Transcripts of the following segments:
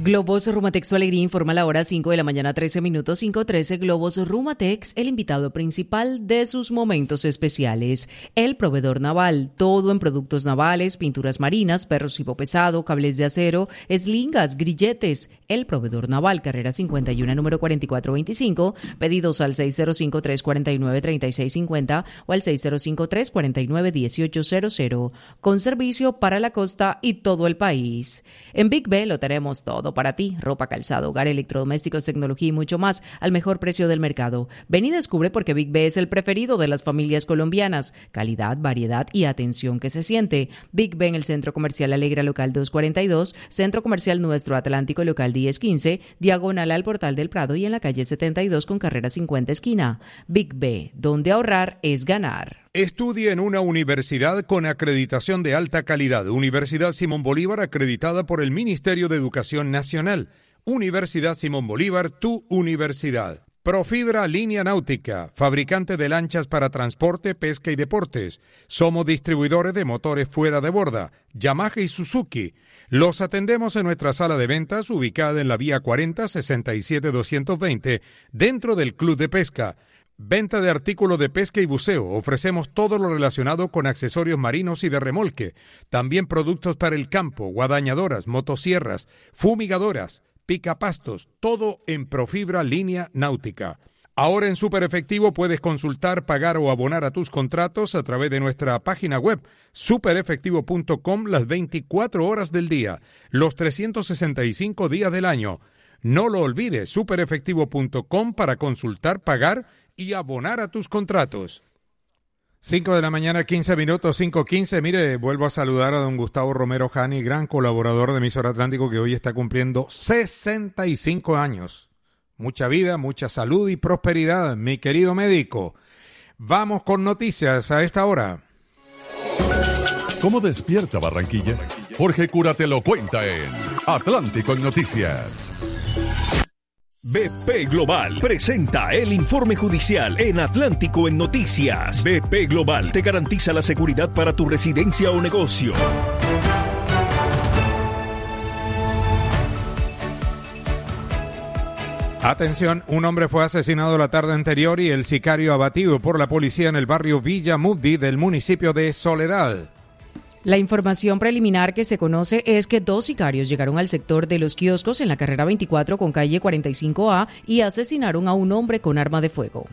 Globos Rumatex Su Alegría informa la hora 5 de la mañana, 13 minutos, 5:13. Globos Rumatex, el invitado principal de sus momentos especiales. El proveedor naval, todo en productos navales, pinturas marinas, perros tipo pesado, cables de acero, eslingas, grilletes. El proveedor naval, carrera 51, número 4425. Pedidos al 605-349-3650 o al 605-349-1800. Con servicio para la costa y todo el país. En Big B lo tenemos todo para ti: ropa, calzado, hogar, electrodomésticos, tecnología y mucho más al mejor precio del mercado. Ven y descubre por qué Big B es el preferido de las familias colombianas. Calidad, variedad y atención que se siente. Big B en el Centro Comercial Alegra, local 242, Centro Comercial Nuestro Atlántico, local 1015, diagonal al Portal del Prado y en la calle 72 con carrera 50 esquina. Big B, donde ahorrar es ganar. Estudie en una universidad con acreditación de alta calidad. Universidad Simón Bolívar, acreditada por el Ministerio de Educación Nacional. Universidad Simón Bolívar, tu universidad. Profibra Línea Náutica, fabricante de lanchas para transporte, pesca y deportes. Somos distribuidores de motores fuera de borda, Yamaha y Suzuki. Los atendemos en nuestra sala de ventas, ubicada en la vía 40 67-220, dentro del Club de Pesca. Venta de artículos de pesca y buceo. Ofrecemos todo lo relacionado con accesorios marinos y de remolque. También productos para el campo, guadañadoras, motosierras, fumigadoras, picapastos, todo en Profibra Línea Náutica. Ahora en Super Efectivo puedes consultar, pagar o abonar a tus contratos a través de nuestra página web superefectivo.com las 24 horas del día, los 365 días del año. No lo olvides, superefectivo.com para consultar, pagar y abonar a tus contratos. 5 de la mañana, 15 minutos, 5:15. Mire, vuelvo a saludar a don Gustavo Romero Jani, gran colaborador de Emisora Atlántico, que hoy está cumpliendo 65 años. Mucha vida, mucha salud y prosperidad, mi querido médico. Vamos con noticias a esta hora. ¿Cómo despierta Barranquilla? Jorge Cura te lo cuenta en Atlántico en Noticias. BP Global presenta el informe judicial en Atlántico en Noticias. BP Global te garantiza la seguridad para tu residencia o negocio. Atención, un hombre fue asesinado la tarde anterior y el sicario abatido por la policía en el barrio Villa Mubdi del municipio de Soledad. La información preliminar que se conoce es que 2 sicarios llegaron al sector de los kioscos en la carrera 24 con calle 45A y asesinaron a un hombre con arma de fuego.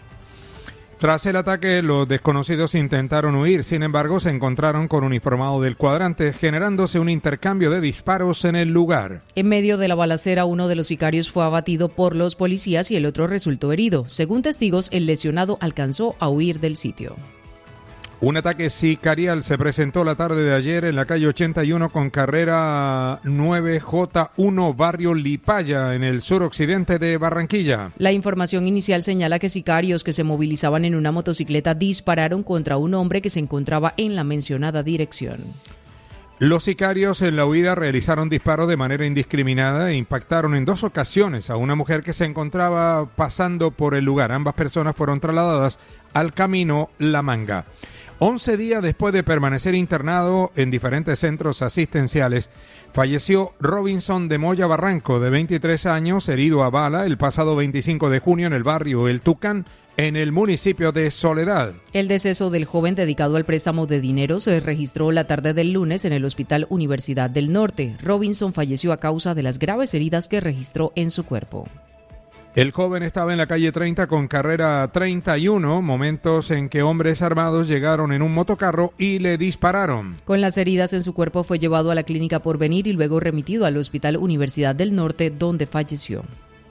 Tras el ataque, los desconocidos intentaron huir, sin embargo, se encontraron con un uniformado del cuadrante, generándose un intercambio de disparos en el lugar. En medio de la balacera, uno de los sicarios fue abatido por los policías y el otro resultó herido. Según testigos, el lesionado alcanzó a huir del sitio. Un ataque sicarial se presentó la tarde de ayer en la calle 81 con carrera 9J1, barrio Lipaya, en el suroccidente de Barranquilla. La información inicial señala que sicarios que se movilizaban en una motocicleta dispararon contra un hombre que se encontraba en la mencionada dirección. Los sicarios en la huida realizaron disparos de manera indiscriminada e impactaron en 2 ocasiones a una mujer que se encontraba pasando por el lugar. Ambas personas fueron trasladadas al camino La Manga. 11 días después de permanecer internado en diferentes centros asistenciales, falleció Robinson de Moya Barranco, de 23 años, herido a bala el pasado 25 de junio en el barrio El Tucán, en el municipio de Soledad. El deceso del joven dedicado al préstamo de dinero se registró la tarde del lunes en el Hospital Universidad del Norte. Robinson falleció a causa de las graves heridas que registró en su cuerpo. El joven estaba en la calle 30 con carrera 31, momentos en que hombres armados llegaron en un motocarro y le dispararon. Con las heridas en su cuerpo fue llevado a la clínica Porvenir y luego remitido al Hospital Universidad del Norte, donde falleció.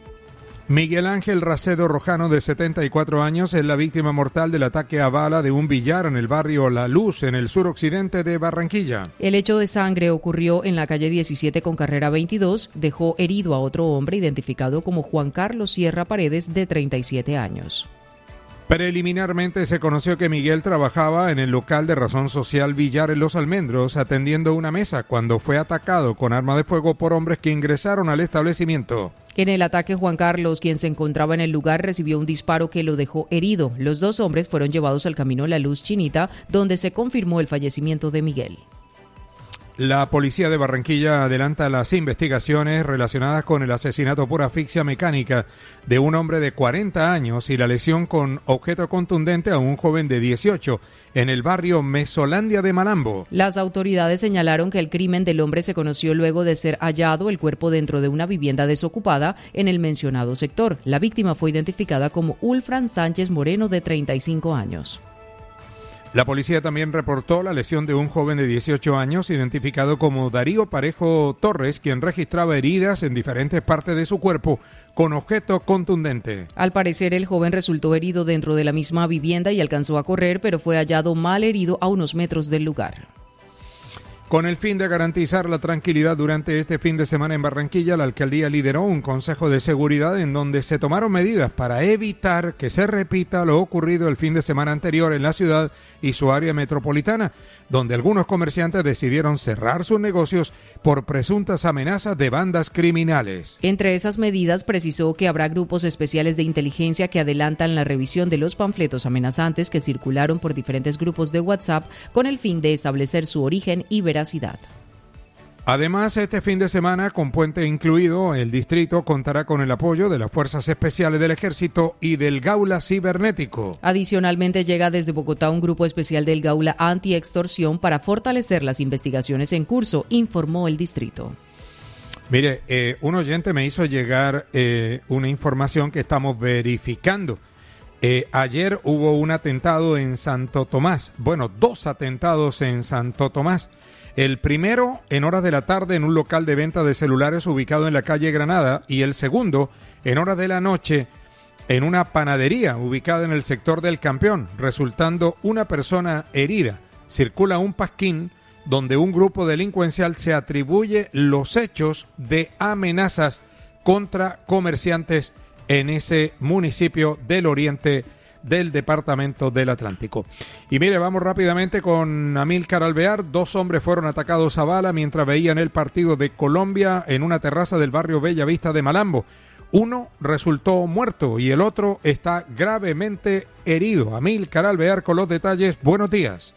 Miguel Ángel Racedo Rojano, de 74 años, es la víctima mortal del ataque a bala de un billar en el barrio La Luz, en el suroccidente de Barranquilla. El hecho de sangre ocurrió en la calle 17 con carrera 22, dejó herido a otro hombre identificado como Juan Carlos Sierra Paredes, de 37 años. Preliminarmente se conoció que Miguel trabajaba en el local de razón social Villar en Los Almendros, atendiendo una mesa, cuando fue atacado con arma de fuego por hombres que ingresaron al establecimiento. En el ataque, Juan Carlos, quien se encontraba en el lugar, recibió un disparo que lo dejó herido. Los 2 hombres fueron llevados al camino La Luz Chinita, donde se confirmó el fallecimiento de Miguel. La policía de Barranquilla adelanta las investigaciones relacionadas con el asesinato por asfixia mecánica de un hombre de 40 años y la lesión con objeto contundente a un joven de 18 en el barrio Mesolandia de Malambo. Las autoridades señalaron que el crimen del hombre se conoció luego de ser hallado el cuerpo dentro de una vivienda desocupada en el mencionado sector. La víctima fue identificada como Ulfran Sánchez Moreno, de 35 años. La policía también reportó la lesión de un joven de 18 años identificado como Darío Parejo Torres, quien registraba heridas en diferentes partes de su cuerpo con objeto contundente. Al parecer, el joven resultó herido dentro de la misma vivienda y alcanzó a correr, pero fue hallado mal herido a unos metros del lugar. Con el fin de garantizar la tranquilidad durante este fin de semana en Barranquilla, la alcaldía lideró un consejo de seguridad en donde se tomaron medidas para evitar que se repita lo ocurrido el fin de semana anterior en la ciudad y su área metropolitana, donde algunos comerciantes decidieron cerrar sus negocios por presuntas amenazas de bandas criminales. Entre esas medidas, precisó que habrá grupos especiales de inteligencia que adelantan la revisión de los panfletos amenazantes que circularon por diferentes grupos de WhatsApp con el fin de establecer su origen y veracidad. Además, este fin de semana, con puente incluido, el distrito contará con el apoyo de las Fuerzas Especiales del Ejército y del Gaula Cibernético. Adicionalmente, llega desde Bogotá un grupo especial del Gaula Anti-Extorsión para fortalecer las investigaciones en curso, informó el distrito. Mire, un oyente me hizo llegar una información que estamos verificando. Ayer hubo un atentado en Santo Tomás, dos atentados en Santo Tomás. El primero en horas de la tarde en un local de venta de celulares ubicado en la calle Granada y el segundo en horas de la noche en una panadería ubicada en el sector del Campeón, resultando una persona herida. Circula un pasquín donde un grupo delincuencial se atribuye los hechos de amenazas contra comerciantes en ese municipio del oriente del departamento del Atlántico. Y mire, vamos rápidamente con Amílcar Alvear. 2 hombres fueron atacados a bala mientras veían el partido de Colombia en una terraza del barrio Bellavista de Malambo. Uno resultó muerto y el otro está gravemente herido. Amílcar Alvear con los detalles. Buenos días.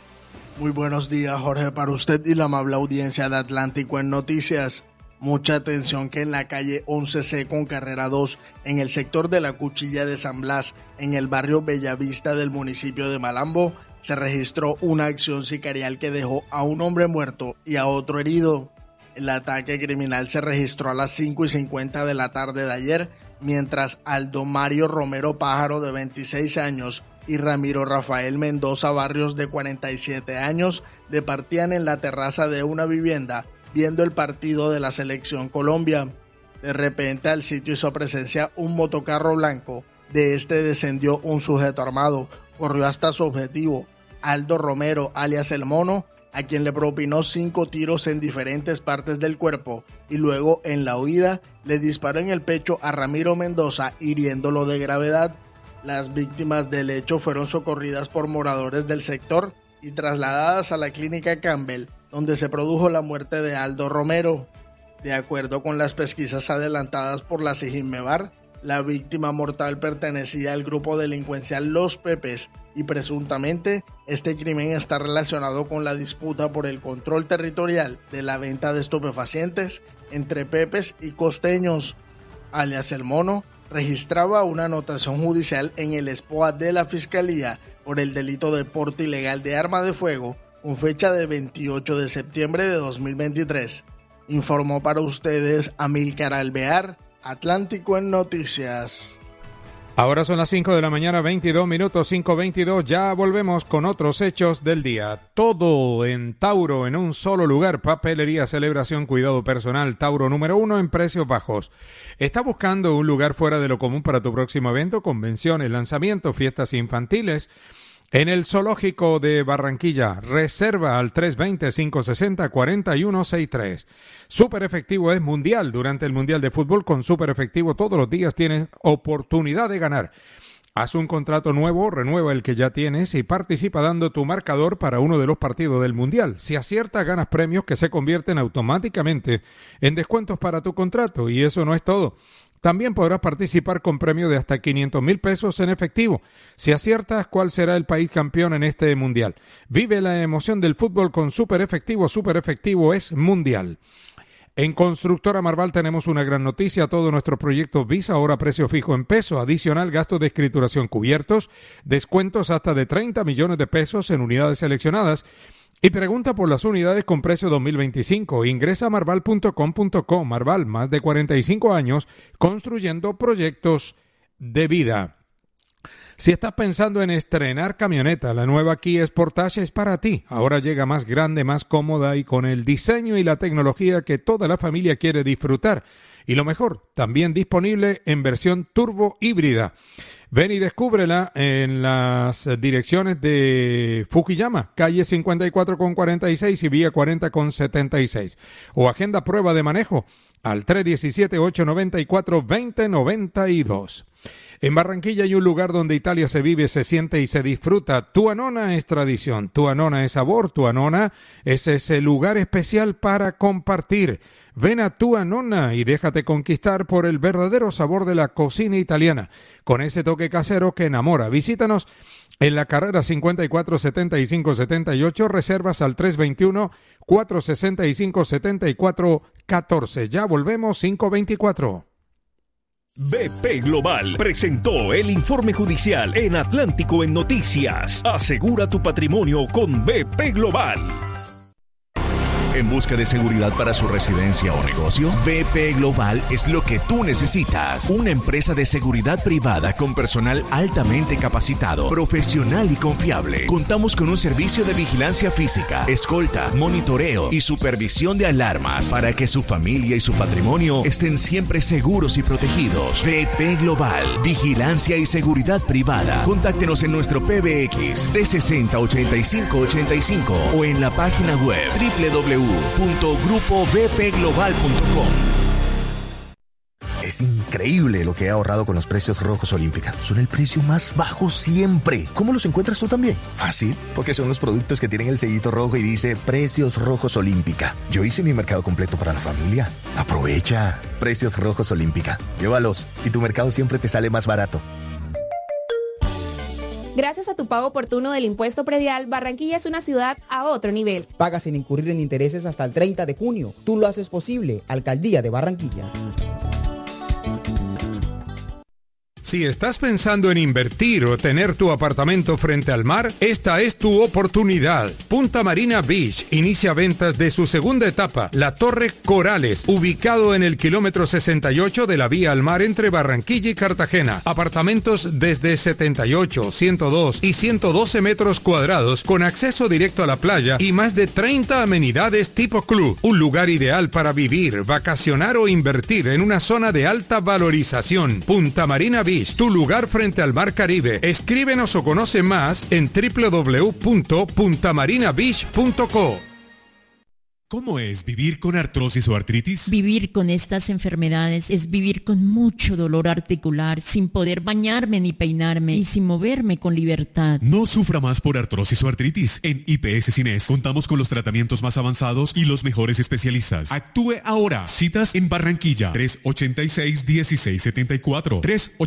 Muy buenos días, Jorge, para usted y la amable audiencia de Atlántico en Noticias. Mucha atención que en la calle 11C con carrera 2, en el sector de la Cuchilla de San Blas, en el barrio Bellavista del municipio de Malambo, se registró una acción sicarial que dejó a un hombre muerto y a otro herido. El ataque criminal se registró a las 5:50 de la tarde de ayer, mientras Aldo Mario Romero Pájaro, de 26 años, y Ramiro Rafael Mendoza Barrios, de 47 años, departían en la terraza de una vivienda viendo el partido de la selección Colombia. De repente al sitio hizo presencia un motocarro blanco. De este descendió un sujeto armado, corrió hasta su objetivo, Aldo Romero, alias El Mono, a quien le propinó 5 tiros en diferentes partes del cuerpo y luego, en la huida, le disparó en el pecho a Ramiro Mendoza, hiriéndolo de gravedad. Las víctimas del hecho fueron socorridas por moradores del sector y trasladadas a la clínica Campbell, donde se produjo la muerte de Aldo Romero. De acuerdo con las pesquisas adelantadas por la Sijinmebar, la víctima mortal pertenecía al grupo delincuencial Los Pepes y presuntamente este crimen está relacionado con la disputa por el control territorial de la venta de estupefacientes entre Pepes y costeños. Alias El Mono registraba una anotación judicial en el SPOA de la Fiscalía por el delito de porte ilegal de arma de fuego con fecha de 28 de septiembre de 2023. Informó para ustedes Amílcar Alvear, Atlántico en Noticias. Ahora son las 5 de la mañana, 22 minutos, 5:22. Ya volvemos con otros hechos del día. Todo en Tauro, en un solo lugar. Papelería, celebración, cuidado personal. Tauro número 1 en precios bajos. ¿Estás buscando un lugar fuera de lo común para tu próximo evento? Convenciones, lanzamientos, fiestas infantiles. En el Zoológico de Barranquilla, reserva al 320-560-4163. Súper Efectivo es mundial. Durante el Mundial de Fútbol, con Súper Efectivo todos los días tienes oportunidad de ganar. Haz un contrato nuevo, renueva el que ya tienes y participa dando tu marcador para uno de los partidos del Mundial. Si aciertas, ganas premios que se convierten automáticamente en descuentos para tu contrato. Y eso no es todo. También podrás participar con premio de hasta 500,000 pesos en efectivo. Si aciertas, ¿cuál será el país campeón en este mundial? Vive la emoción del fútbol con Super Efectivo. Super Efectivo es mundial. En Constructora Marval tenemos una gran noticia. Todos nuestros proyectos Visa ahora a precio fijo en peso. Adicional, gastos de escrituración cubiertos. Descuentos hasta de 30 millones de pesos en unidades seleccionadas. Y pregunta por las unidades con precio 2025. Ingresa a marval.com.co. Marval, más de 45 años construyendo proyectos de vida. Si estás pensando en estrenar camioneta, la nueva Kia Sportage es para ti. Ahora llega más grande, más cómoda y con el diseño y la tecnología que toda la familia quiere disfrutar. Y lo mejor, también disponible en versión turbo híbrida. Ven y descúbrela en las direcciones de Fukuyama, calle 54 con 46 y vía 40 con 76. O agenda prueba de manejo al 317-894-2092. En Barranquilla hay un lugar donde Italia se vive, se siente y se disfruta. Tu Anona es tradición, tu Anona es sabor, tu Anona es ese lugar especial para compartir. Ven a Tu Anona y déjate conquistar por el verdadero sabor de la cocina italiana, con ese toque casero que enamora. Visítanos en la carrera 547578, reservas al 321-465-7414. Ya volvemos, 524. BP Global presentó el informe judicial en Atlántico en Noticias. Asegura tu patrimonio con BP Global. En busca de seguridad para su residencia o negocio, BP Global es lo que tú necesitas. Una empresa de seguridad privada con personal altamente capacitado, profesional y confiable. Contamos con un servicio de vigilancia física, escolta, monitoreo y supervisión de alarmas para que su familia y su patrimonio estén siempre seguros y protegidos. BP Global, vigilancia y seguridad privada. Contáctenos en nuestro PBX 360-8585 o en la página web www.grupobpglobal.com. Es increíble lo que he ahorrado con los precios rojos Olímpica. Son el precio más bajo siempre. ¿Cómo los encuentras tú también? Fácil, porque son los productos que tienen el sellito rojo y dice Precios Rojos Olímpica. Yo hice mi mercado completo para la familia. Aprovecha. Precios Rojos Olímpica. Llévalos y tu mercado siempre te sale más barato. Gracias a tu pago oportuno del impuesto predial, Barranquilla es una ciudad a otro nivel. Paga sin incurrir en intereses hasta el 30 de junio. Tú lo haces posible. Alcaldía de Barranquilla. Si estás pensando en invertir o tener tu apartamento frente al mar, esta es tu oportunidad. Punta Marina Beach inicia ventas de su segunda etapa, la Torre Corales, ubicado en el kilómetro 68 de la vía al mar entre Barranquilla y Cartagena. Apartamentos desde 78, 102 y 112 metros cuadrados con acceso directo a la playa y más de 30 amenidades tipo club. Un lugar ideal para vivir, vacacionar o invertir en una zona de alta valorización. Punta Marina Beach, tu lugar frente al Mar Caribe. Escríbenos o conoce más en www.puntamarinabeach.co. ¿Cómo es vivir con artrosis o artritis? Vivir con estas enfermedades es vivir con mucho dolor articular, sin poder bañarme ni peinarme y sin moverme con libertad. No sufra más por artrosis o artritis. En IPS Cines contamos con los tratamientos más avanzados y los mejores especialistas. Actúe ahora. Citas en Barranquilla. 386-1674.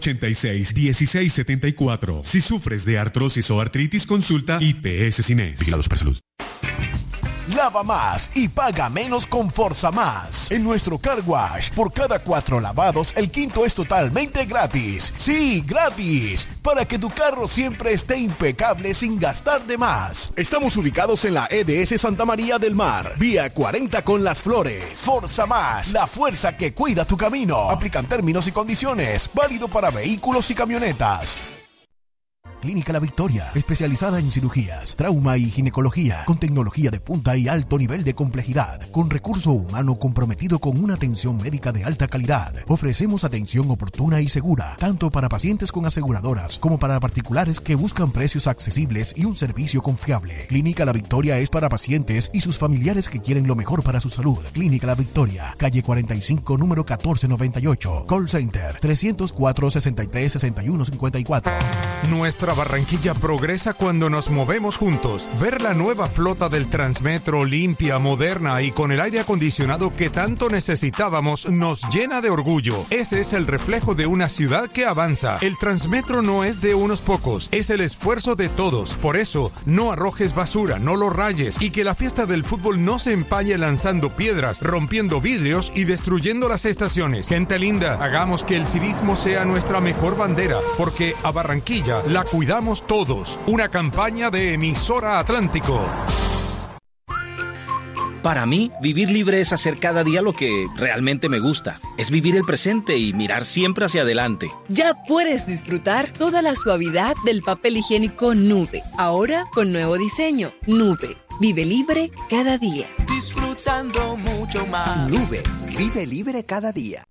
386-1674. Si sufres de artrosis o artritis, consulta IPS Cines. Vigilados para salud. Lava más y paga menos con Forza Más. En nuestro car wash, por cada 4 lavados, el quinto es totalmente gratis. Sí, gratis. Para que tu carro siempre esté impecable sin gastar de más. Estamos ubicados en la EDS Santa María del Mar, vía 40 con Las Flores. Forza Más, la fuerza que cuida tu camino. Aplican términos y condiciones. Válido para vehículos y camionetas. Clínica La Victoria, especializada en cirugías, trauma y ginecología, con tecnología de punta y alto nivel de complejidad, con recurso humano comprometido con una atención médica de alta calidad. Ofrecemos atención oportuna y segura, tanto para pacientes con aseguradoras como para particulares que buscan precios accesibles y un servicio confiable. Clínica La Victoria es para pacientes y sus familiares que quieren lo mejor para su salud. Clínica La Victoria, calle 45, número 1498. Call Center 304-63-6154. Nuestra Nuestra Barranquilla progresa cuando nos movemos juntos. Ver la nueva flota del Transmetro limpia, moderna y con el aire acondicionado que tanto necesitábamos nos llena de orgullo. Ese es el reflejo de una ciudad que avanza. El Transmetro no es de unos pocos, es el esfuerzo de todos. Por eso, no arrojes basura, no lo rayes y que la fiesta del fútbol no se empañe lanzando piedras, rompiendo vidrios y destruyendo las estaciones. Gente linda, hagamos que el civismo sea nuestra mejor bandera, porque a Barranquilla la cuidamos todos. Una campaña de Emisora Atlántico. Para mí, vivir libre es hacer cada día lo que realmente me gusta. Es vivir el presente y mirar siempre hacia adelante. Ya puedes disfrutar toda la suavidad del papel higiénico Nube. Ahora con nuevo diseño. Nube. Vive libre cada día. Disfrutando mucho más. Nube. Vive libre cada día.